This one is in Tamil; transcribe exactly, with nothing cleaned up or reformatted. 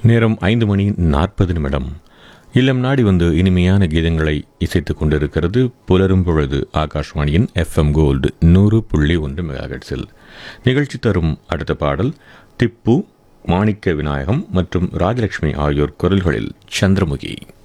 நேரம் ஐந்து மணி நாற்பது நிமிடம். இல்லம் நாடி வந்து இனிமையான கீதங்களை இசைத்துக் கொண்டிருக்கிறது புலரும் பொழுது ஆகாஷ்வாணியின் எஃப்எம் கோல்டு நூறு புள்ளி ஒன்று மெகாஹெர்ட்ஸில். நிகழ்ச்சி தரும் அடுத்த பாடல் திப்பு, மாணிக்க விநாயகம் மற்றும் ராஜலட்சுமி ஆகியோர் குரல்களில் சந்திரமுகி.